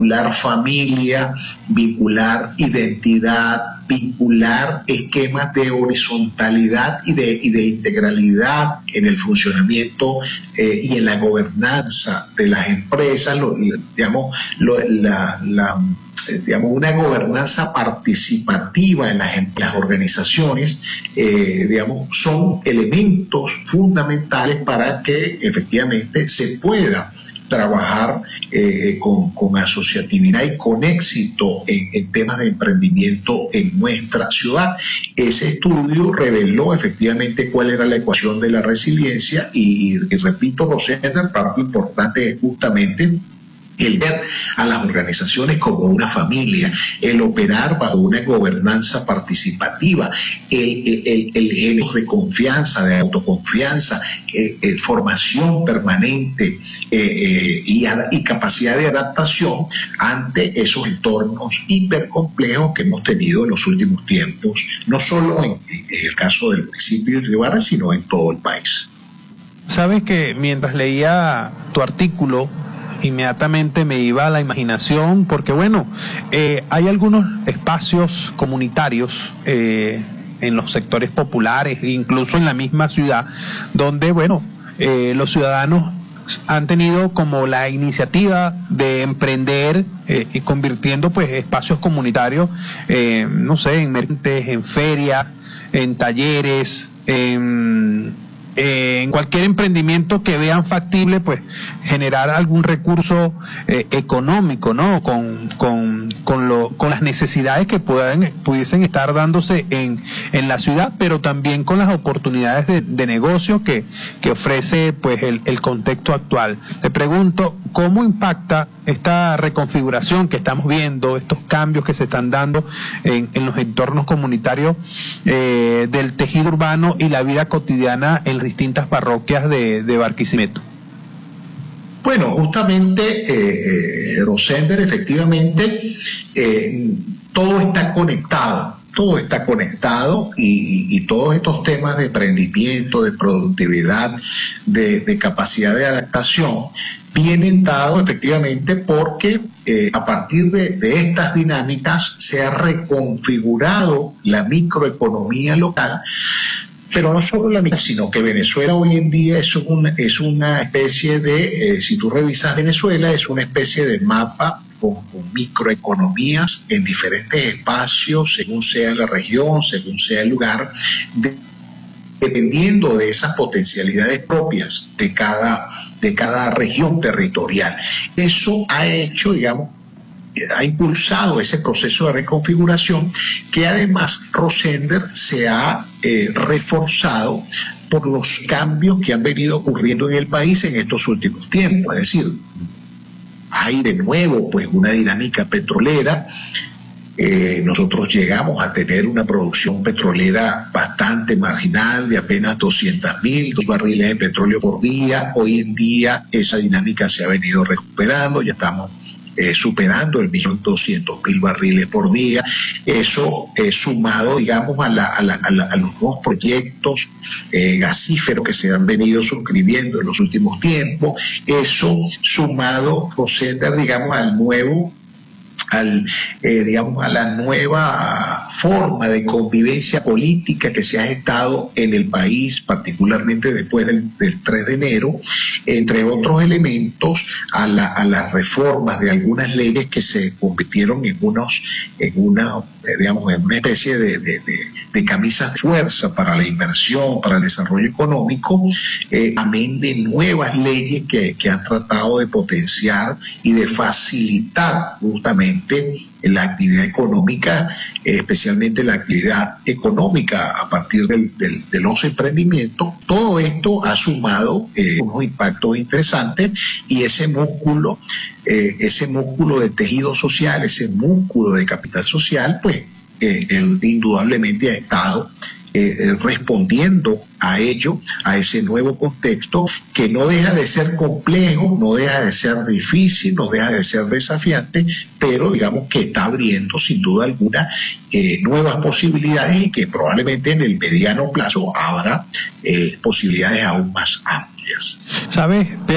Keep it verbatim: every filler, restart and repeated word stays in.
vincular familia, vincular identidad, vincular esquemas de horizontalidad y de, y de integralidad en el funcionamiento eh, y en la gobernanza de las empresas, lo, digamos, lo, la, la, digamos, una gobernanza participativa en las, en las organizaciones, eh, digamos, son elementos fundamentales para que efectivamente se pueda trabajar eh, con, con asociatividad y con éxito en, en temas de emprendimiento en nuestra ciudad. Ese estudio reveló efectivamente cuál era la ecuación de la resiliencia y, y, y repito, Rosenda, parte importante es justamente el ver a las organizaciones como una familia, el operar bajo una gobernanza participativa, el, el, el, el de confianza, de autoconfianza, eh, eh, formación permanente eh, eh, y, y capacidad de adaptación ante esos entornos hipercomplejos que hemos tenido en los últimos tiempos, no solo en, en el caso del municipio de Río Barra, sino en todo el país. Sabes que mientras leía tu artículo, inmediatamente me iba a la imaginación, porque bueno, eh, hay algunos espacios comunitarios eh, en los sectores populares, incluso en la misma ciudad, donde bueno, eh, los ciudadanos han tenido como la iniciativa de emprender eh, y convirtiendo pues espacios comunitarios, eh, no sé, en mercantes, en ferias, en talleres, en Eh, en cualquier emprendimiento que vean factible, pues generar algún recurso eh, económico, ¿no? Con, con, con, lo, con las necesidades que puedan, pudiesen estar dándose en, en la ciudad, pero también con las oportunidades de, de negocio que, que ofrece pues el, el contexto actual. Te pregunto, ¿cómo impacta esta reconfiguración que estamos viendo, estos cambios que se están dando en, en los entornos comunitarios eh, del tejido urbano y la vida cotidiana en distintas parroquias de, de Barquisimeto? Bueno, justamente, eh, eh, Rosender, efectivamente, eh, todo está conectado, todo está conectado y, y, y todos estos temas de emprendimiento, de productividad, de, de capacidad de adaptación, vienen dados efectivamente porque eh, a partir de, de estas dinámicas se ha reconfigurado la microeconomía local. Pero no solo la misma, sino que Venezuela hoy en día es una, es una especie de, eh, si tú revisas Venezuela, es una especie de mapa con, con microeconomías en diferentes espacios, según sea la región, según sea el lugar, de, dependiendo de esas potencialidades propias de cada, de cada región territorial. Eso ha hecho, digamos, ha impulsado ese proceso de reconfiguración que además, Rosender, se ha eh, reforzado por los cambios que han venido ocurriendo en el país en estos últimos tiempos. Es decir, hay de nuevo pues una dinámica petrolera. Eh, nosotros llegamos a tener una producción petrolera bastante marginal de apenas doscientos mil barriles de petróleo por día. Hoy en día esa dinámica se ha venido recuperando, ya estamos Eh, superando el millón doscientos mil barriles por día. Eso eh, sumado, digamos, a, la, a, la, a, la, a los nuevos proyectos eh, gasíferos que se han venido suscribiendo en los últimos tiempos. Eso sumado, Rosender, digamos, al nuevo al eh, digamos a la nueva forma de convivencia política que se ha gestado en el país, particularmente después del, del tres de enero, entre otros elementos, a, la, a las reformas de algunas leyes que se convirtieron en unos en una eh, digamos en una especie de, de, de, de camisas de fuerza para la inversión, para el desarrollo económico, eh, amén de nuevas leyes que, que han tratado de potenciar y de facilitar justamente la actividad económica, eh, especialmente la actividad económica a partir del, del, de los emprendimientos. Todo esto ha sumado eh, unos impactos interesantes y ese músculo, eh, ese músculo de tejido social, ese músculo de capital social, pues eh, eh, indudablemente ha estado Eh, respondiendo a ello, a ese nuevo contexto que no deja de ser complejo, no deja de ser difícil, no deja de ser desafiante, pero digamos que está abriendo sin duda alguna eh, nuevas posibilidades y que probablemente en el mediano plazo habrá eh, posibilidades aún más amplias. ¿Sabes?